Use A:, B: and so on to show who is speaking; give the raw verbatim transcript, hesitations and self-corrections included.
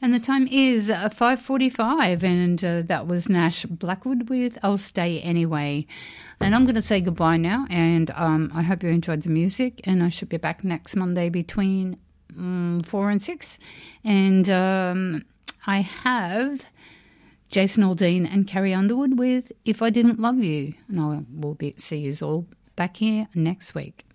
A: And the time is uh, five forty-five, and uh, that was Nash Blackwood with I'll Stay Anyway. And I'm going to say goodbye now, and um, I hope you enjoyed the music, and I should be back next Monday between um, four and six. And um, I have Jason Aldean and Carrie Underwood with If I Didn't Love You. And I will be, see you all back here next week.